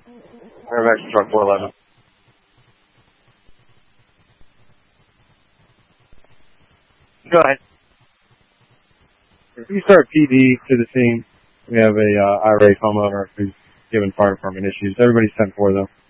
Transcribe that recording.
Intervention truck 411. Go ahead. If you start PD to the scene, we have a irate homeowner who's given fire department issues. Everybody's 10-4 though.